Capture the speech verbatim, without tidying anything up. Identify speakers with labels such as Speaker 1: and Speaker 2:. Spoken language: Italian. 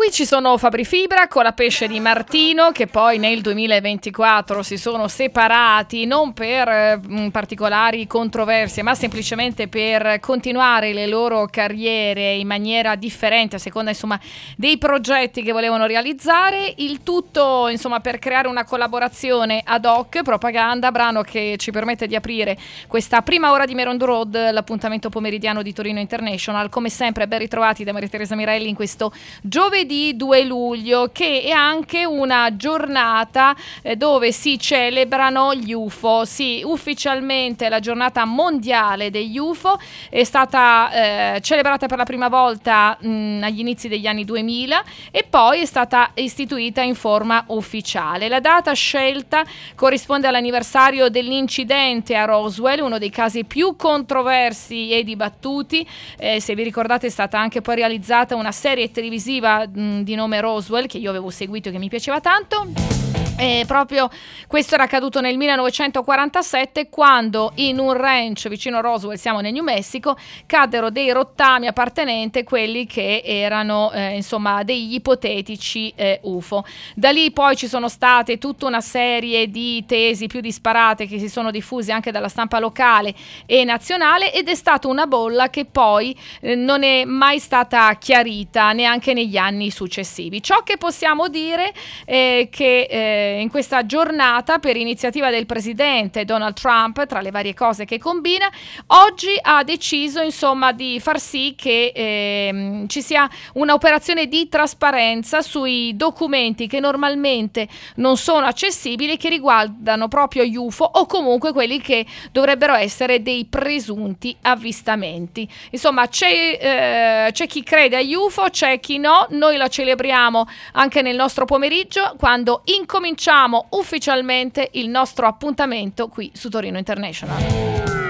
Speaker 1: qui ci sono Fabri Fibra con la pesce di Martino, che poi nel duemilaventiquattro si sono separati non per eh, particolari controversie, ma semplicemente per continuare le loro carriere in maniera differente a seconda insomma dei progetti che volevano realizzare. Il tutto insomma per creare una collaborazione ad hoc, Propaganda, brano che ci permette di aprire questa prima ora di Meron Road, l'appuntamento pomeridiano di Torino International. Come sempre ben ritrovati da Maria Teresa Mirelli in questo giovedì due luglio, che è anche una giornata eh, dove si celebrano gli U F O. Sì, ufficialmente la giornata mondiale degli U F O è stata eh, celebrata per la prima volta mh, agli inizi degli anni duemila e poi è stata istituita in forma ufficiale. La data scelta corrisponde all'anniversario dell'incidente a Roswell, uno dei casi più controversi e dibattuti. Eh, se vi ricordate è stata anche poi realizzata una serie televisiva mh, di nome Roswell, che io avevo seguito e che mi piaceva tanto. E proprio questo era accaduto nel millenovecentoquarantasette, quando in un ranch vicino a Roswell, siamo nel New Mexico, caddero dei rottami appartenenti a quelli che erano eh, insomma degli ipotetici eh, U F O. Da lì poi ci sono state tutta una serie di tesi più disparate che si sono diffuse anche dalla stampa locale e nazionale, ed è stata una bolla che poi eh, non è mai stata chiarita neanche negli anni successivi. Ciò che possiamo dire è che eh, in questa giornata, per iniziativa del presidente Donald Trump, tra le varie cose che combina, oggi ha deciso insomma di far sì che eh, ci sia un'operazione di trasparenza sui documenti che normalmente non sono accessibili, che riguardano proprio gli U F O o comunque quelli che dovrebbero essere dei presunti avvistamenti. Insomma c'è, eh, c'è chi crede agli U F O, c'è chi no. Noi la celebriamo anche nel nostro pomeriggio, quando incominciamo ufficialmente il nostro appuntamento qui su Torino International.